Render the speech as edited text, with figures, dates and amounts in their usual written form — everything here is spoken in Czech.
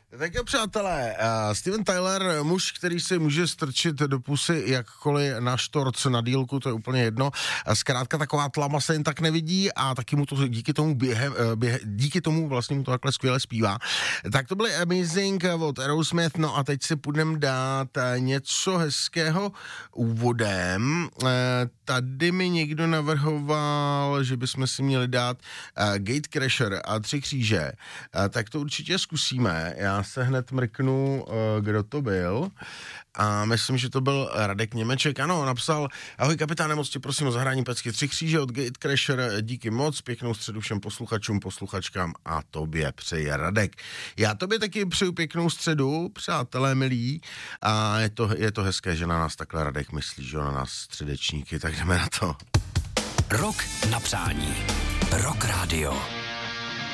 Tak jo, přátelé, Steven Tyler, muž, který si může strčit do pusy jakkoliv na štorc, na dílku, to je úplně jedno. Zkrátka taková tlama se jen tak nevidí a taky mu to díky tomu vlastně mu to takhle skvěle zpívá. Tak to byly Amazing od Aerosmith, no a teď si půjdeme dát něco hezkého úvodem. Tady mi někdo navrhoval, že bychom si měli dát Gatecrasher a 3 kříže. Tak to určitě zkusíme. Já se hned mrknu, kdo to byl. A myslím, že to byl Radek Němeček. Ano, napsal: ahoj kapitáne, moc tě prosím o zahrání pecky 3 kříže od Gatecrasher. Díky moc, pěknou středu všem posluchačům, posluchačkám a tobě přeje Radek. Já tobě taky přeju pěknou středu, přátelé milí. A je to hezké, že na nás takhle Radek myslí, že na nás středečníky, tak jdeme na to. Rok na přání. Rock Radio.